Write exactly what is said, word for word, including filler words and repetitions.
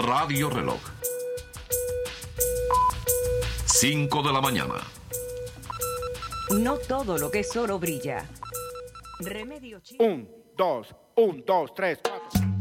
Radio Reloj. cinco de la mañana. No todo lo que es oro brilla. Remedio Chino. Un, dos, un, dos, tres, cuatro.